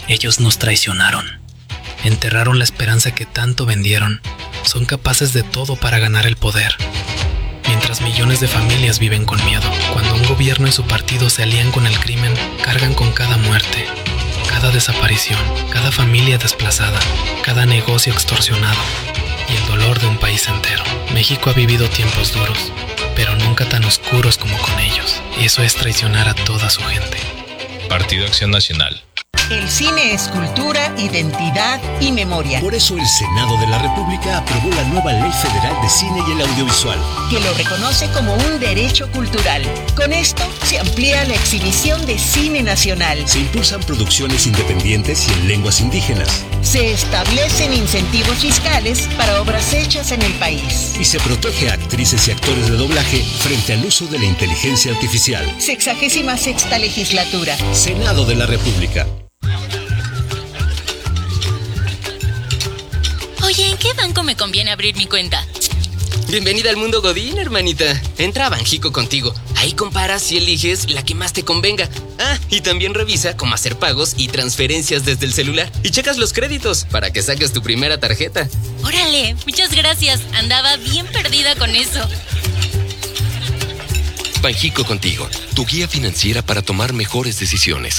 Ellos nos traicionaron. Enterraron la esperanza que tanto vendieron. Son capaces de todo para ganar el poder. Mientras millones de familias viven con miedo, cuando un gobierno y su partido se alían con el crimen, cargan con cada muerte, cada desaparición, cada familia desplazada, cada negocio extorsionado y el dolor de un país entero. México ha vivido tiempos duros, pero nunca tan oscuros como con ellos. Y eso es traicionar a toda su gente. Partido Acción Nacional. El cine es cultura, identidad y memoria. Por eso el Senado de la República aprobó la nueva Ley Federal de Cine y el Audiovisual, que lo reconoce como un derecho cultural. Con esto se amplía la exhibición de cine nacional. Se impulsan producciones independientes y en lenguas indígenas. Se establecen incentivos fiscales para obras hechas en el país. Y se protege a actrices y actores de doblaje frente al uso de la inteligencia artificial. 66ª legislatura. Senado de la República. Oye, ¿en qué banco me conviene abrir mi cuenta? Bienvenida al mundo Godín, hermanita. Entra a Banxico Contigo. Ahí comparas y eliges la que más te convenga. Ah, y también revisa cómo hacer pagos y transferencias desde el celular. Y checas los créditos para que saques tu primera tarjeta. Órale, muchas gracias. Andaba bien perdida con eso. Banxico Contigo, tu guía financiera para tomar mejores decisiones.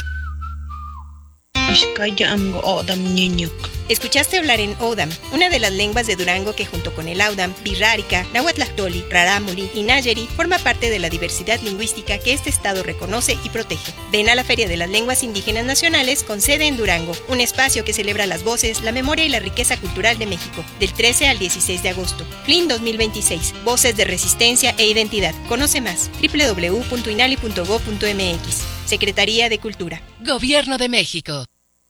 Escuchaste hablar en Odam, una de las lenguas de Durango que junto con el Audam, Birrárica, Nahuatlactoli, Rarámuri y Nayeri forma parte de la diversidad lingüística que este estado reconoce y protege. Ven a la Feria de las Lenguas Indígenas Nacionales con sede en Durango, un espacio que celebra las voces, la memoria y la riqueza cultural de México, del 13 al 16 de agosto. FLIN 2026, Voces de Resistencia e Identidad. Conoce más, www.inali.go.mx. Secretaría de Cultura. Gobierno de México.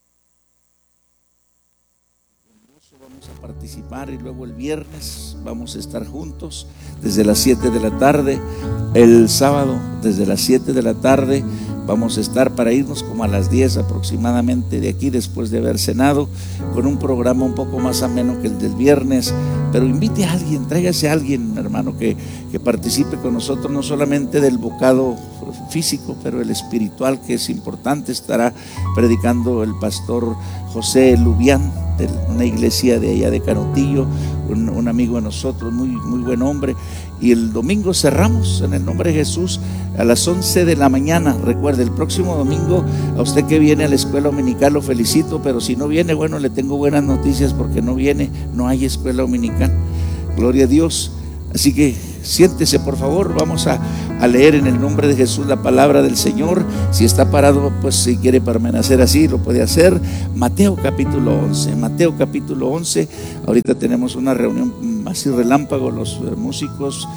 Vamos a participar y luego el viernes vamos a estar juntos desde las 7 de la tarde. El sábado desde las 7 de la tarde vamos a estar para irnos como a las 10 aproximadamente de aquí después de haber cenado, con un programa un poco más ameno que el del viernes. Pero invite a alguien, tráigase a alguien, hermano, que participe con nosotros, no solamente del bocado físico, pero el espiritual, que es importante. Estará predicando el pastor José Lubián, de una iglesia de allá de Canutillo, un amigo de nosotros, muy buen hombre. Y el domingo cerramos en el nombre de Jesús a las 11 de la mañana. Recuerde, el próximo domingo, a usted que viene a la escuela dominical lo felicito, pero si no viene, bueno, le tengo buenas noticias, porque no viene, no hay escuela dominical. Gloria a Dios. Así que siéntese, por favor. Vamos a leer en el nombre de Jesús la palabra del Señor. Si está parado, pues si quiere permanecer así, lo puede hacer. Mateo capítulo 11. Mateo capítulo 11. Ahorita tenemos una reunión así relámpago, los músicos,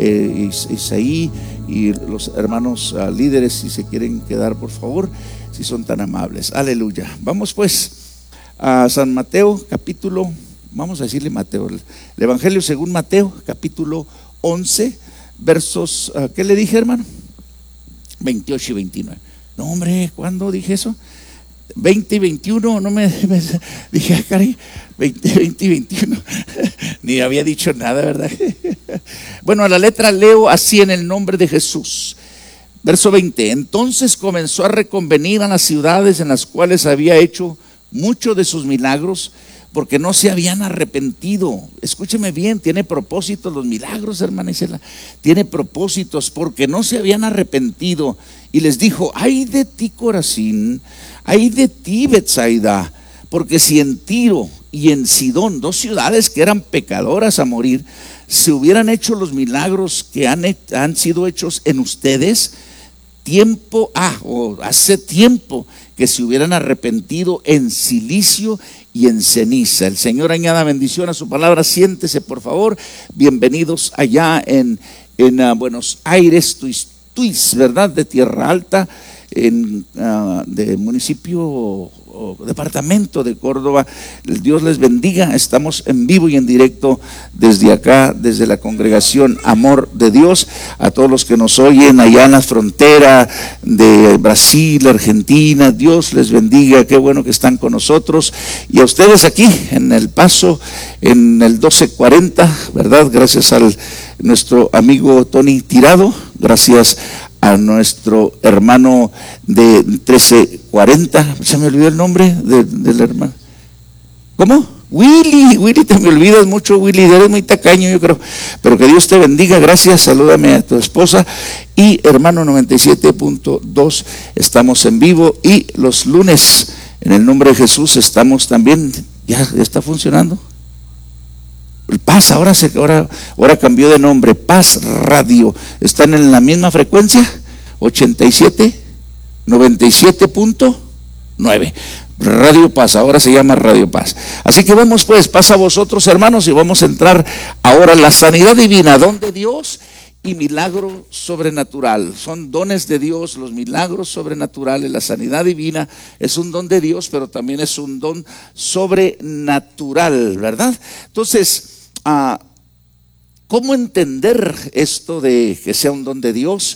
Isaí y los hermanos líderes, si se quieren quedar, por favor, si son tan amables. Aleluya. Vamos pues a San Mateo capítulo, vamos a decirle Mateo, el Evangelio según Mateo capítulo 11, versos, ¿qué le dije, hermano? 28 y 29. No, hombre, ¿cuándo dije eso? 20 y 21, no me dije, caray, 20 y 21, ni había dicho nada, ¿verdad? Bueno, a la letra leo así en el nombre de Jesús. Verso 20, entonces comenzó a reconvenir a las ciudades en las cuales había hecho muchos de sus milagros, porque no se habían arrepentido. Escúcheme bien, tiene propósitos los milagros, hermana Isela. Tiene propósitos, porque no se habían arrepentido. Y les dijo, ay de ti, Corazín, ay de ti, Betsaida, porque si en Tiro y en Sidón, dos ciudades que eran pecadoras a morir, se hubieran hecho los milagros que han sido hechos en ustedes, hace tiempo que se hubieran arrepentido en silicio y en ceniza. El Señor añada bendición a su palabra. Siéntese, por favor. Bienvenidos allá en Buenos Aires, Tuis, ¿verdad? De Tierra Alta, de municipio, departamento de Córdoba. Dios les bendiga. Estamos en vivo y en directo desde acá, desde la congregación Amor de Dios. A todos los que nos oyen allá en la frontera de Brasil, Argentina, Dios les bendiga. Qué bueno que están con nosotros. Y a ustedes aquí en El Paso, en el 1240, ¿verdad? Gracias a nuestro amigo Tony Tirado, gracias a nuestro hermano de 1340, se me olvidó el nombre del hermano. ¿Cómo? Willy, te me olvidas mucho, Willy, eres muy tacaño, yo creo. Pero que Dios te bendiga, gracias, salúdame a tu esposa. Y hermano 97.2, estamos en vivo. Y los lunes, en el nombre de Jesús, estamos también, ya está funcionando. El Paz, ahora cambió de nombre, Paz Radio. ¿Están en la misma frecuencia? 87, 97.9. Radio Paz, ahora se llama Radio Paz. Así que vamos pues, paz a vosotros hermanos, y vamos a entrar ahora en la sanidad divina, don de Dios y milagro sobrenatural. Son dones de Dios, los milagros sobrenaturales. La sanidad divina es un don de Dios, pero también es un don sobrenatural, ¿verdad? Entonces, ¿cómo entender esto de que sea un don de Dios?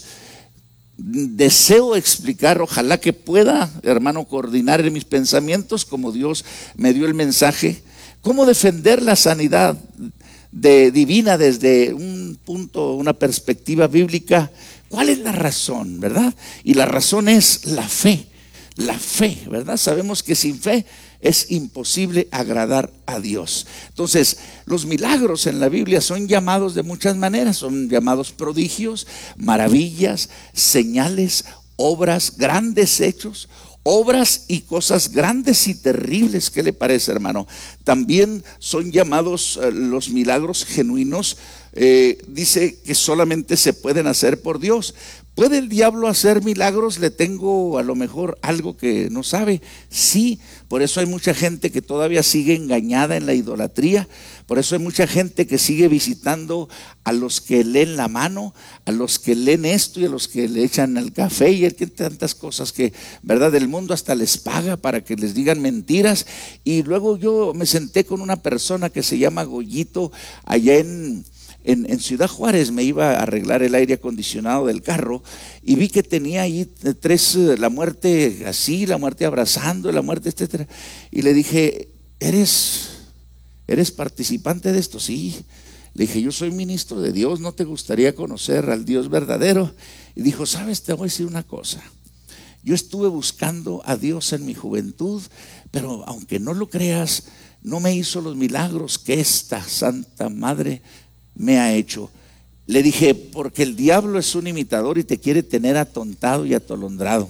Deseo explicar, ojalá que pueda, hermano, coordinar en mis pensamientos como Dios me dio el mensaje, cómo defender la sanidad divina desde un punto, una perspectiva bíblica. ¿Cuál es la razón, verdad? Y la razón es la fe, ¿verdad? Sabemos que sin fe es imposible agradar a Dios. Entonces, los milagros en la Biblia son llamados de muchas maneras. Son llamados prodigios, maravillas, señales, obras, grandes hechos, obras y cosas grandes y terribles. ¿Qué le parece, hermano? También son llamados los milagros genuinos. Dice que solamente se pueden hacer por Dios. ¿Puede el diablo hacer milagros? Le tengo a lo mejor algo que no sabe. Sí, por eso hay mucha gente que todavía sigue engañada en la idolatría. Por eso hay mucha gente que sigue visitando a los que leen la mano, a los que leen esto y a los que le echan el café y tantas cosas que, verdad, el mundo hasta les paga para que les digan mentiras. Y luego yo me senté con una persona que se llama Goyito allá en Ciudad Juárez. Me iba a arreglar el aire acondicionado del carro y vi que tenía ahí la muerte así, la muerte abrazando, la muerte, etcétera. Y le dije, ¿eres participante de esto? Sí. Le dije, yo soy ministro de Dios, ¿no te gustaría conocer al Dios verdadero? Y dijo, ¿sabes? Te voy a decir una cosa. Yo estuve buscando a Dios en mi juventud, pero aunque no lo creas, no me hizo los milagros que esta Santa Madre me ha hecho. Le dije, porque el diablo es un imitador y te quiere tener atontado y atolondrado.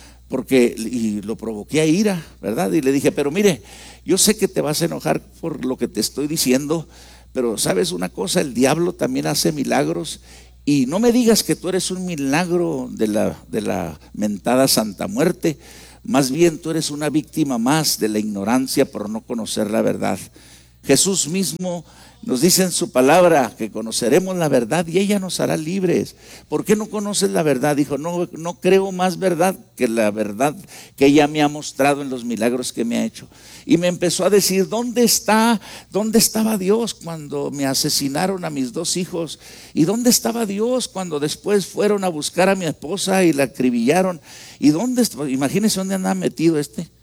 Y lo provoqué a ira, ¿verdad? Y le dije, pero mire, yo sé que te vas a enojar por lo que te estoy diciendo, pero ¿sabes una cosa? El diablo también hace milagros. Y no me digas que tú eres un milagro de la mentada Santa Muerte. Más bien tú eres una víctima más de la ignorancia por no conocer la verdad. Jesús mismo nos dice en su palabra que conoceremos la verdad y ella nos hará libres. ¿Por qué no conoces la verdad? Dijo, no creo más verdad que la verdad que ella me ha mostrado en los milagros que me ha hecho. Y me empezó a decir, ¿dónde estaba Dios cuando me asesinaron a mis 2 hijos? ¿Y dónde estaba Dios cuando después fueron a buscar a mi esposa y la acribillaron? ¿Y dónde? Imagínense dónde andaba metido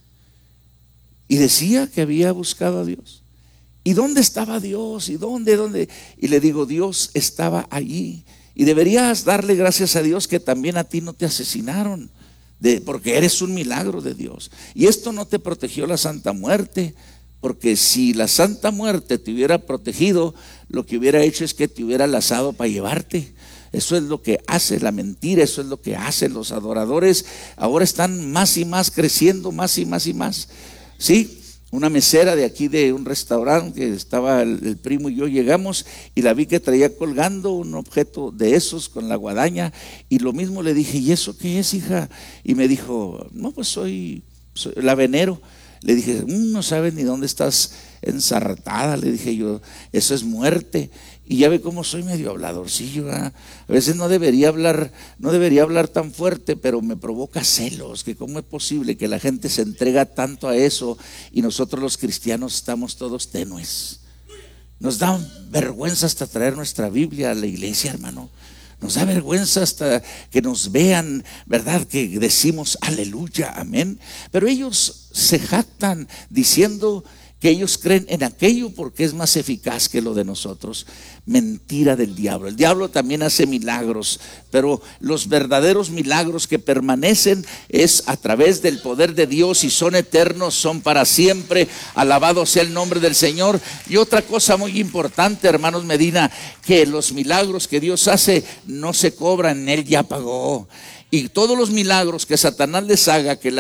Y decía que había buscado a Dios. ¿Y dónde estaba Dios? ¿Y dónde? Y le digo, Dios estaba allí. Y deberías darle gracias a Dios que también a ti no te asesinaron, porque eres un milagro de Dios. Y esto no te protegió la Santa Muerte, porque si la Santa Muerte te hubiera protegido, lo que hubiera hecho es que te hubiera lazado para llevarte. Eso es lo que hace la mentira, eso es lo que hacen los adoradores. Ahora están más y más creciendo, más y más y más. ¿Sí? Una mesera de aquí de un restaurante que estaba el primo y yo llegamos y la vi que traía colgando un objeto de esos con la guadaña y lo mismo le dije, ¿y eso qué es, hija? Y me dijo, no, pues soy la venero. Le dije, no sabes ni dónde estás ensartada, le dije yo, eso es muerte. Y ya ve cómo soy medio habladorcillo, ¿verdad? A veces no debería hablar tan fuerte, pero me provoca celos, que cómo es posible que la gente se entrega tanto a eso y nosotros los cristianos estamos todos tenues. Nos da vergüenza hasta traer nuestra Biblia a la iglesia, hermano. Nos da vergüenza hasta que nos vean, ¿verdad? Que decimos aleluya, amén. Pero ellos se jactan diciendo que ellos creen en aquello porque es más eficaz que lo de nosotros. Mentira del diablo. El diablo también hace milagros, pero los verdaderos milagros que permanecen es a través del poder de Dios y son eternos, son para siempre. Alabado sea el nombre del Señor. Y otra cosa muy importante, hermanos Medina, que los milagros que Dios hace no se cobran, Él ya pagó. Y todos los milagros que Satanás les haga, que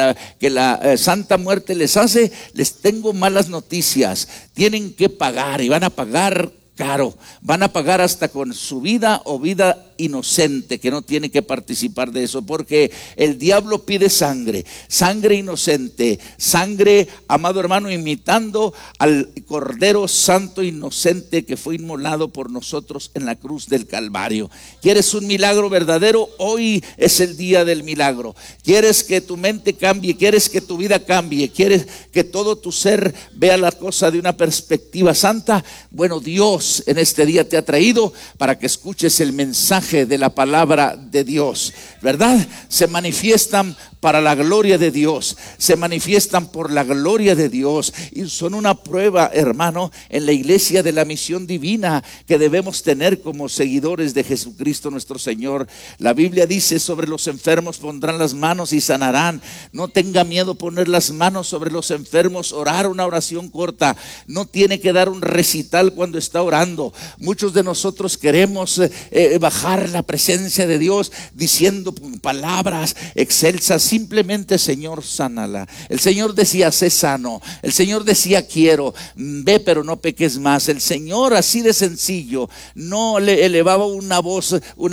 la Santa Muerte les hace, les tengo malas noticias. Tienen que pagar y van a pagar caro. Van a pagar hasta con su vida o vida inocente, que no tiene que participar de eso, porque el diablo pide sangre, sangre inocente, sangre, amado hermano, imitando al Cordero Santo inocente que fue inmolado por nosotros en la cruz del Calvario. ¿Quieres un milagro verdadero? Hoy es el día del milagro. ¿Quieres que tu mente cambie? ¿Quieres que tu vida cambie? ¿Quieres que todo tu ser vea la cosa de una perspectiva santa? Bueno, Dios en este día te ha traído para que escuches el mensaje de la palabra de Dios, ¿verdad? Se manifiestan para la gloria de Dios, se manifiestan por la gloria de Dios y son una prueba, hermano, en la iglesia de la misión divina que debemos tener como seguidores de Jesucristo nuestro Señor. La Biblia dice: sobre los enfermos pondrán las manos y sanarán. No tenga miedo poner las manos sobre los enfermos, orar una oración corta. No tiene que dar un recital cuando está orando. Muchos de nosotros queremos bajar la presencia de Dios diciendo palabras excelsas. Simplemente: Señor, sánala. El Señor decía: sé sano. El Señor decía: quiero. Ve, pero no peques más. El Señor, así de sencillo, no le elevaba una voz,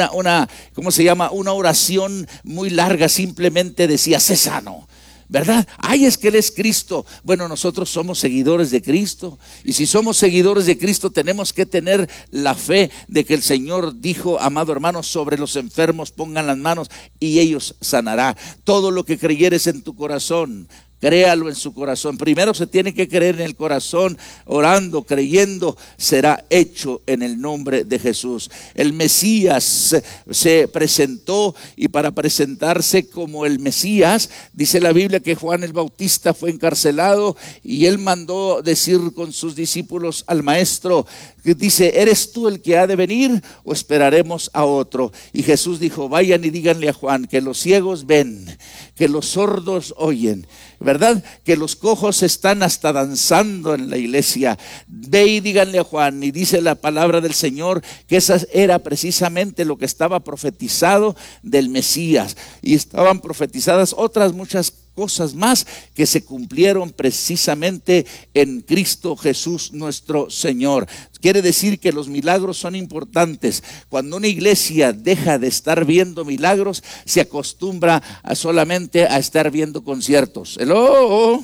¿cómo se llama? Una oración muy larga. Simplemente decía: sé sano. ¿Verdad? Ay, es que Él es Cristo. Bueno, nosotros somos seguidores de Cristo, y si somos seguidores de Cristo tenemos que tener la fe de que el Señor dijo: amado hermano, sobre los enfermos pongan las manos y ellos sanará. Todo lo que creyeres en tu corazón, créalo en su corazón. Primero se tiene que creer en el corazón, orando, creyendo, será hecho en el nombre de Jesús. El Mesías se presentó, y para presentarse como el Mesías, dice la Biblia que Juan el Bautista fue encarcelado y él mandó decir con sus discípulos al maestro, que dice: ¿eres tú el que ha de venir o esperaremos a otro? Y Jesús dijo: vayan y díganle a Juan que los ciegos ven, que los sordos oyen, ¿verdad? Que los cojos están hasta danzando en la iglesia. Ve y díganle a Juan. Y dice la palabra del Señor que esa era precisamente lo que estaba profetizado del Mesías, y estaban profetizadas otras muchas cosas más que se cumplieron precisamente en Cristo Jesús nuestro Señor. Quiere decir que los milagros son importantes. Cuando una iglesia deja de estar viendo milagros, se acostumbra solamente a estar viendo conciertos. ¡Hello!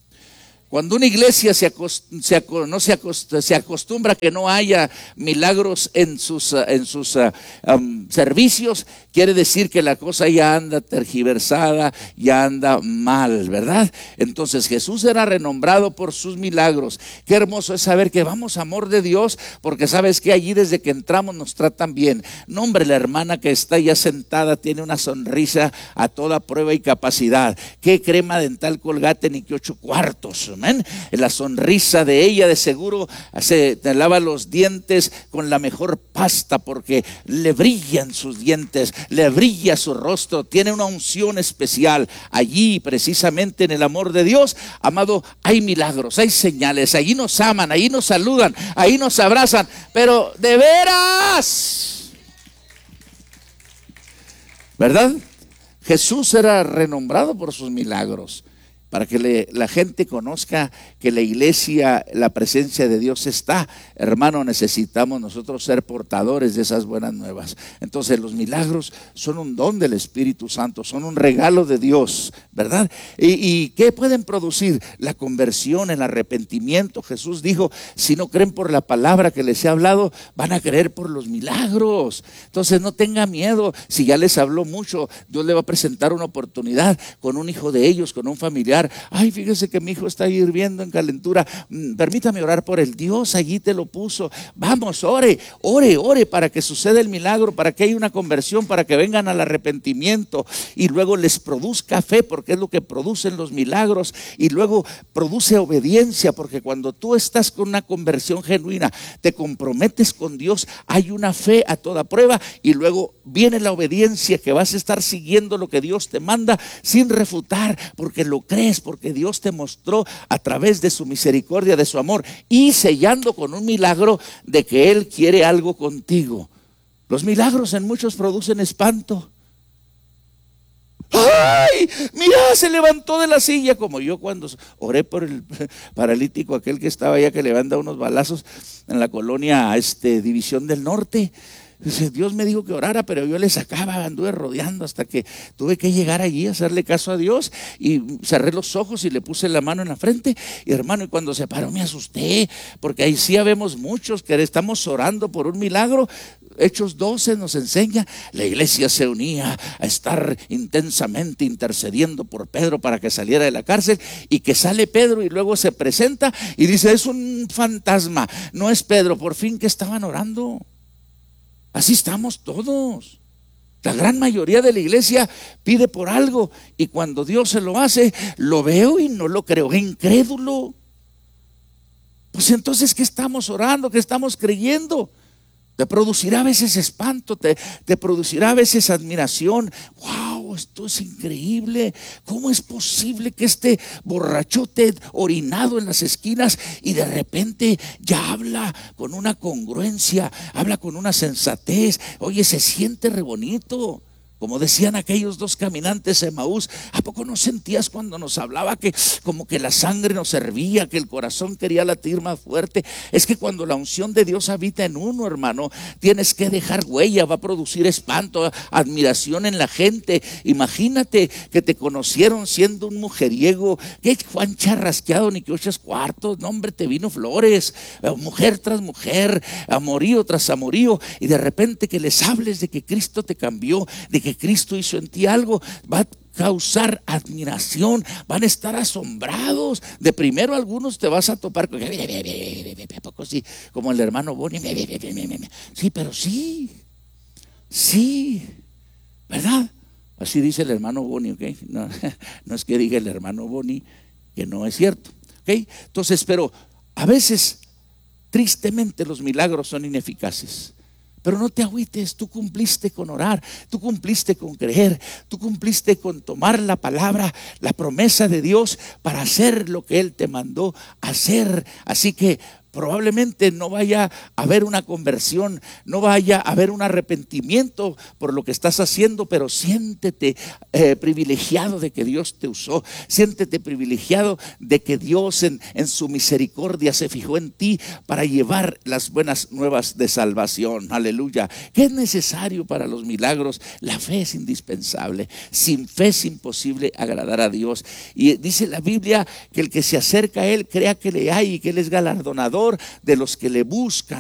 Cuando una iglesia se acostumbra a que no haya milagros en sus servicios, quiere decir que la cosa ya anda tergiversada, ya anda mal, ¿verdad? Entonces Jesús era renombrado por sus milagros. Qué hermoso es saber que vamos, amor de Dios, porque sabes que allí desde que entramos nos tratan bien. No, hombre, la hermana que está ya sentada tiene una sonrisa a toda prueba y capacidad. Qué crema dental Colgate ni qué 8 cuartos. La sonrisa de ella de seguro se lava los dientes con la mejor pasta, porque le brillan sus dientes, le brilla su rostro, tiene una unción especial. Allí precisamente en el amor de Dios, amado, hay milagros, hay señales. Allí nos aman, allí nos saludan, ahí nos abrazan, pero de veras, ¿verdad? Jesús era renombrado por sus milagros, para que la gente conozca que la iglesia, la presencia de Dios está. Hermano, necesitamos nosotros ser portadores de esas buenas nuevas. Entonces los milagros son un don del Espíritu Santo, son un regalo de Dios, ¿verdad? ¿Y qué pueden producir? La conversión, el arrepentimiento. Jesús dijo: si no creen por la palabra que les he hablado, van a creer por los milagros. Entonces no tenga miedo. Si ya les habló mucho, Dios le va a presentar una oportunidad con un hijo de ellos, con un familiar. Ay, fíjese que mi hijo está hirviendo en calentura, permítame orar por él. Dios allí te lo puso. Vamos, ore para que suceda el milagro, para que haya una conversión, para que vengan al arrepentimiento y luego les produzca fe, porque porque es lo que producen los milagros. Y luego produce obediencia, porque cuando tú estás con una conversión genuina, te comprometes con Dios, hay una fe a toda prueba, y luego viene la obediencia, que vas a estar siguiendo lo que Dios te manda sin refutar, porque lo crees, porque Dios te mostró a través de su misericordia, de su amor, y sellando con un milagro de que Él quiere algo contigo. Los milagros en muchos producen espanto. ¡Ay! Mira, se levantó de la silla, como yo cuando oré por el paralítico aquel que estaba allá, que le habían dado unos balazos en la colonia División del Norte. Dios me dijo que orara, pero yo le sacaba, anduve rodeando hasta que tuve que llegar allí a hacerle caso a Dios, y cerré los ojos y le puse la mano en la frente, y hermano, y cuando se paró me asusté, porque ahí sí habemos muchos que estamos orando por un milagro. Hechos 12 nos enseña, la iglesia se unía a estar intensamente intercediendo por Pedro para que saliera de la cárcel, y que sale Pedro y luego se presenta y dice: es un fantasma, no es Pedro. Por fin que estaban orando. Así estamos todos. La gran mayoría de la iglesia pide por algo, y cuando Dios se lo hace, lo veo y no lo creo, incrédulo. Pues entonces, ¿qué estamos orando? ¿Qué estamos creyendo? Te producirá a veces espanto, te producirá a veces admiración. ¡Wow! Esto es increíble. ¿Cómo es posible que este borrachote orinado en las esquinas y de repente ya habla con una congruencia, habla con una sensatez? Oye, se siente re bonito. Como decían aquellos dos caminantes de Emaús, ¿a poco no sentías cuando nos hablaba que como que la sangre nos hervía, que el corazón quería latir más fuerte? Es que cuando la unción de Dios habita en uno, hermano, tienes que dejar huella, va a producir espanto, admiración en la gente. Imagínate que te conocieron siendo un mujeriego, que Juan charrasqueado ni que 8 cuartos, no hombre, te vino flores, mujer tras mujer, amorío tras amorío, y de repente que les hables de que Cristo te cambió, de que Cristo hizo en ti algo, va a causar admiración, van a estar asombrados. De primero algunos te vas a topar con, poco sí, como el hermano Boni, sí, pero sí, ¿verdad? Así dice el hermano Boni, ¿ok? No es que diga el hermano Boni que no es cierto, ¿ok? Entonces, pero a veces, tristemente, los milagros son ineficaces. Pero no te agüites, tú cumpliste con orar, tú cumpliste con creer, tú cumpliste con tomar la palabra, la promesa de Dios para hacer lo que Él te mandó hacer. Así que probablemente no vaya a haber una conversión, no vaya a haber un arrepentimiento por lo que estás haciendo, pero siéntete privilegiado de que Dios te usó, siéntete privilegiado de que Dios en su misericordia se fijó en ti para llevar las buenas nuevas de salvación. Aleluya. ¿Qué es necesario para los milagros? La fe es indispensable. Sin fe es imposible agradar a Dios. Y dice la Biblia que el que se acerca a Él crea que le hay y que Él es galardonador de los que le buscan.